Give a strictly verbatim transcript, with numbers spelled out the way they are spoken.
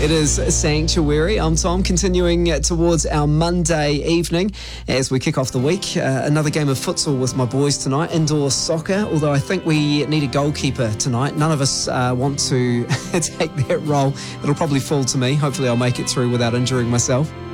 It is Sanctuary. I'm Tom, continuing towards our Monday evening as we kick off the week. Uh, another game of futsal with my boys tonight, indoor soccer, although I think we need a goalkeeper tonight. None of us uh, want to take that role. It'll probably fall to me. Hopefully I'll make it through without injuring myself.